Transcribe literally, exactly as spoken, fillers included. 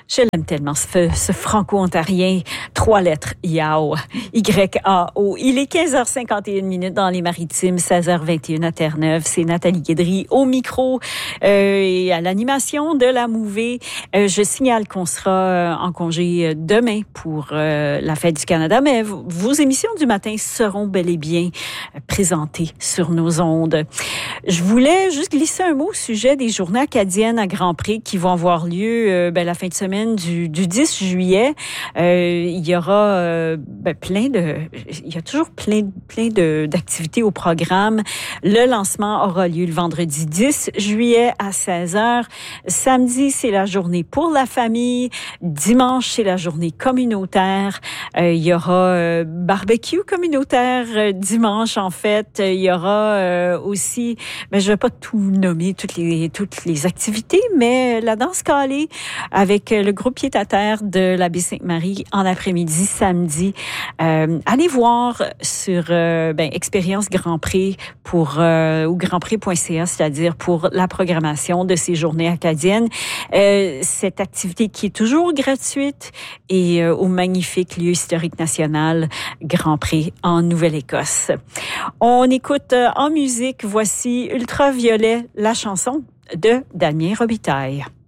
Je l'aime tellement, ce, ce franco-ontarien. Trois lettres, Yao. Y A O. Il est quinze heures cinquante et une minutes dans les Maritimes, seize heures vingt et une à Terre-Neuve. C'est Nathalie Guédry au micro euh, et à l'animation de la mouvée. Euh, je signale qu'on sera euh, en congé demain pour euh, la Fête du Canada, mais v- vos émissions du matin seront bel et bien euh, présentées sur nos ondes. Je voulais juste glisser un mot au sujet des journées acadiennes à Grand Prix qui vont avoir lieu euh, ben, la fin de semaine Du, du dix juillet. Euh, il y aura euh, ben, plein de... Il y a toujours plein, plein de, d'activités au programme. Le lancement aura lieu le vendredi dix juillet à seize heures. Samedi, c'est la journée pour la famille. Dimanche, c'est la journée communautaire. Euh, il y aura euh, barbecue communautaire euh, dimanche, en fait. Il y aura euh, aussi... Ben, je ne vais pas tout nommer, toutes les, toutes les activités, mais la danse calée avec le groupe Pied à terre de la baie Sainte-Marie en après-midi, samedi. Euh, allez voir sur euh, ben, Expérience Grand Prix pour euh, ou grandprix point c a, c'est-à-dire pour la programmation de ces journées acadiennes. Euh, cette activité qui est toujours gratuite et euh, au magnifique lieu historique national Grand Prix en Nouvelle-Écosse. On écoute euh, en musique, voici Ultraviolet, la chanson de Damien Robitaille.